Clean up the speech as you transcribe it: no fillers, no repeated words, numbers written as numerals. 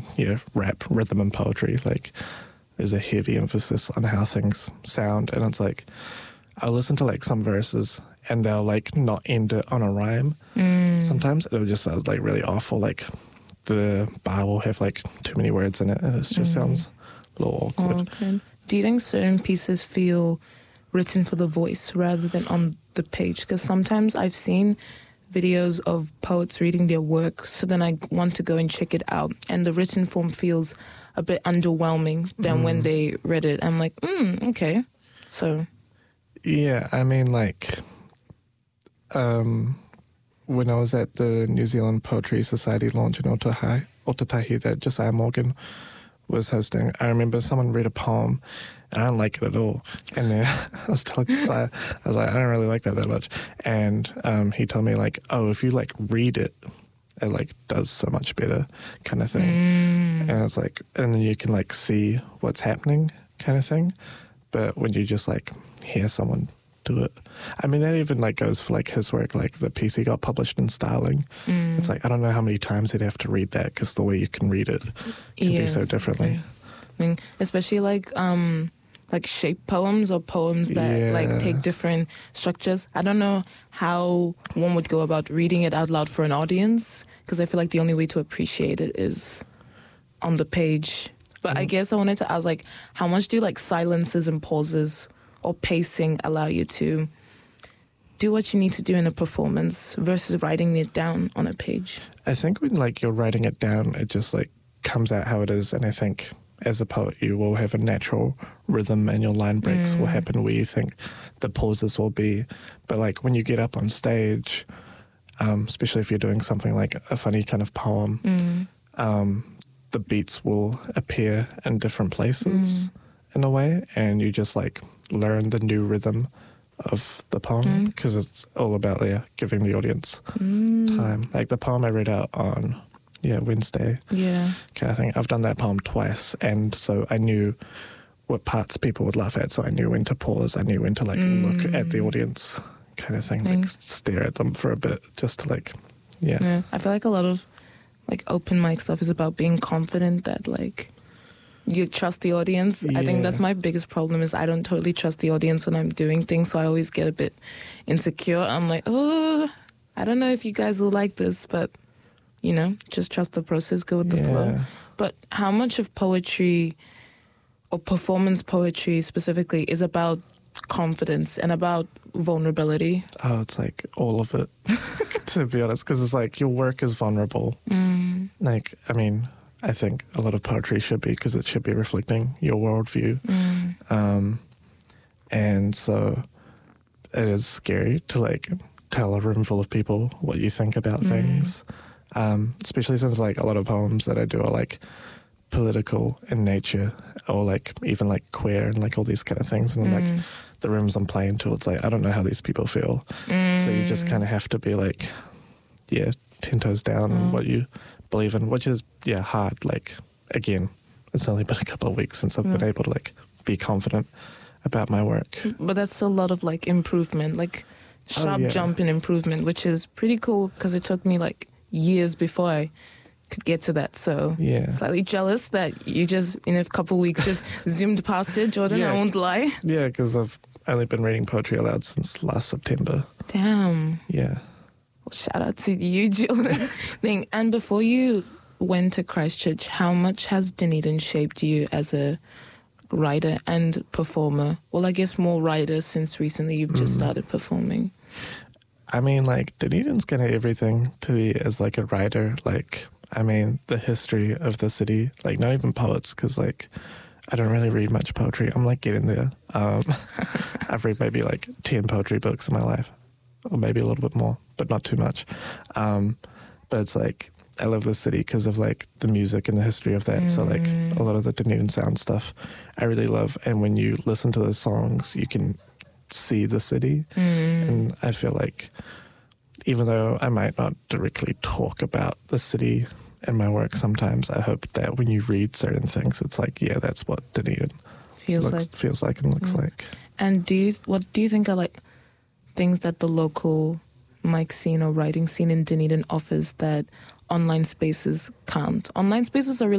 and rap, rhythm and poetry, like there's a heavy emphasis on how things sound. And it's like, I'll listen to like some verses and they'll like not end it on a rhyme. Sometimes it'll just sound like really awful. Like the bar will have like too many words in it and it just sounds a little awkward. Okay. Do you think certain pieces feel written for the voice rather than on the page? Because sometimes I've seen videos of poets reading their work, so then I want to go and check it out, and the written form feels a bit underwhelming than when they read it. I'm like, okay. So yeah, I mean, like when I was at the New Zealand Poetry Society launch in Otatahi that Josiah Morgan was hosting, I remember someone read a poem and I didn't like it at all. And then I was telling Josiah, I was like, I don't really like that much. And he told me like, oh, if you like read it, it like does so much better kind of thing. And I was like, and then you can like see what's happening kind of thing. But when you just like hear someone do it, I mean, that even like goes for like his work, like the piece he got published in Starling. It's like, I don't know how many times he'd have to read that because the way you can read it can be so differently. I mean, especially like shape poems or poems that like take different structures. I don't know how one would go about reading it out loud for an audience, because I feel like the only way to appreciate it is on the page. But I guess I wanted to ask, like, how much do like silences and pauses or pacing allow you to do what you need to do in a performance versus writing it down on a page? I think when like you're writing it down, it just like comes out how it is. And I think as a poet, you will have a natural rhythm and your line breaks will happen where you think the pauses will be. But like when you get up on stage, especially if you're doing something like a funny kind of poem, the beats will appear in different places in a way, and you just like learn the new rhythm of the poem because it's all about giving the audience time. Like the poem I read out on Wednesday kind of thing. I've done that poem twice, and so I knew what parts people would laugh at, so I knew when to pause, I knew when to like look at the audience kind of thing, like stare at them for a bit just to like I feel like a lot of like open mic stuff is about being confident that like you trust the audience. I think that's my biggest problem, is I don't totally trust the audience when I'm doing things, so I always get a bit insecure. I'm like, oh, I don't know if you guys will like this, but you know, just trust the process, go with the flow. But how much of poetry or performance poetry specifically is about confidence and about vulnerability? Oh, it's like all of it, to be honest, because it's like your work is vulnerable. Like, I mean, I think a lot of poetry should be, because it should be reflecting your worldview. And so it is scary to like tell a room full of people what you think about things. Especially since like a lot of poems that I do are like political in nature, or like even like queer and like all these kind of things. And like the rooms I'm playing to, it's like, I don't know how these people feel. So you just kind of have to be like, 10 toes down on what you believe in, which is, hard. Like, again, it's only been a couple of weeks since I've been able to like be confident about my work. But that's a lot of like improvement, like sharp jump in improvement, which is pretty cool, because it took me like years before I could get to that. So slightly jealous that you just in a couple of weeks just zoomed past it, Jordan. I won't lie. Yeah, because I've only been reading poetry aloud since last September. Damn. Yeah. Well, shout out to you, Jordan. And before you went to Christchurch, how much has Dunedin shaped you as a writer and performer? Well, I guess more writer, since recently you've just started performing. I mean, like, Dunedin's kind of everything to me as, like, a writer. Like, I mean, the history of the city, like, not even poets, because, like, I don't really read much poetry. I'm, like, getting there. I've read maybe, like, 10 poetry books in my life, or maybe a little bit more, but not too much. But it's, like, I love the city because of, like, the music and the history of that. So, like, a lot of the Dunedin sound stuff I really love. And when you listen to those songs, you can see the city. And I feel like even though I might not directly talk about the city in my work, sometimes I hope that when you read certain things, it's like, that's what Dunedin feels like and looks like. And what do you think are like things that the local mic scene or writing scene in Dunedin offers that online spaces can't? Online spaces are really